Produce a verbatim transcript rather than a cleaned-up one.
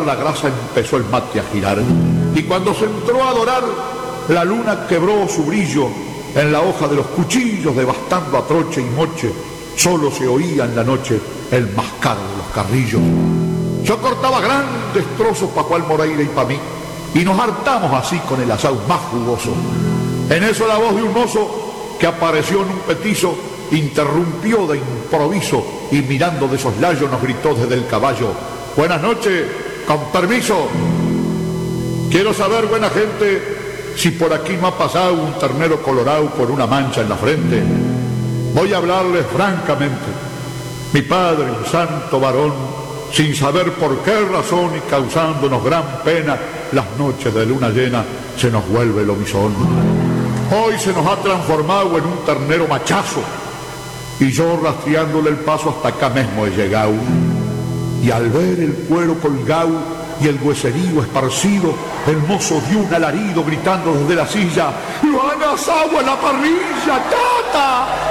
la grasa empezó el mate a girar. Y cuando se entró a dorar, la luna quebró su brillo en la hoja de los cuchillos, devastando a troche y moche. Solo se oía en la noche el mascar de los carrillos. Yo cortaba grandes trozos pa' Juan Moreira y pa' mí, y nos hartamos así con el asado más jugoso. En eso la voz de un mozo que apareció en un petizo interrumpió de improviso y mirando de soslayo nos gritó desde el caballo: buenas noches, con permiso. Quiero saber, buena gente, si por aquí no ha pasado un ternero colorado con una mancha en la frente. Voy a hablarles francamente. Mi padre, un santo varón, sin saber por qué razón y causándonos gran pena, las noches de luna llena se nos vuelve el lomizón. Hoy se nos ha transformado en un ternero machazo, y yo rastreándole el paso hasta acá mismo he llegado. Y al ver el cuero colgado y el hueserío esparcido, el mozo dio un alarido gritando desde la silla: ¡lo han asado en la parrilla, tata!